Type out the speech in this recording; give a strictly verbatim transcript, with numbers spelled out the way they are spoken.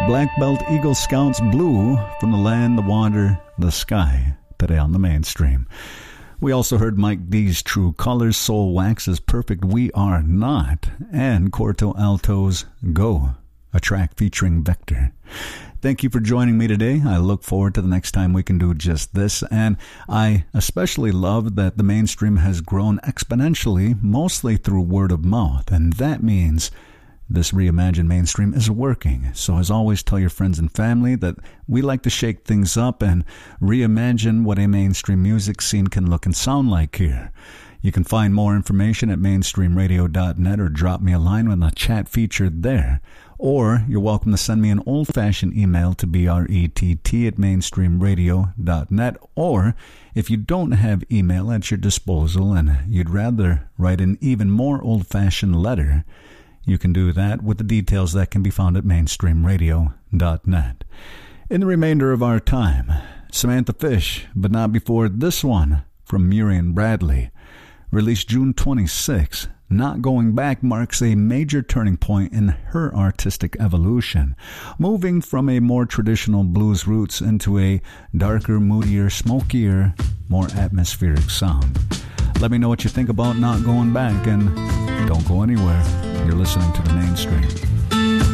Black Belt Eagle Scouts Blue from the land, the water, the sky, today on the mainstream. We also heard Mike D's True Colors, Soul Wax's Perfect We Are Not, and Corto Alto's Go, a track featuring Vector. Thank you for joining me today. I look forward to the next time we can do just this, and I especially love that the mainstream has grown exponentially, mostly through word of mouth, and that means this reimagined mainstream is working. So as always, tell your friends and family that we like to shake things up and reimagine what a mainstream music scene can look and sound like here. You can find more information at mainstream radio dot net or drop me a line with a chat feature there. Or you're welcome to send me an old-fashioned email to brett at mainstream radio dot net. Or if you don't have email at your disposal and you'd rather write an even more old-fashioned letter, you can do that with the details that can be found at mainstream radio dot net. In the remainder of our time, Samantha Fish, but not before this one from Murian Bradley. Released June twenty-sixth, Not Going Back marks a major turning point in her artistic evolution, moving from a more traditional blues roots into a darker, moodier, smokier, more atmospheric sound. Let me know what you think about Not Going Back, and don't go anywhere. You're listening to The Mainstream.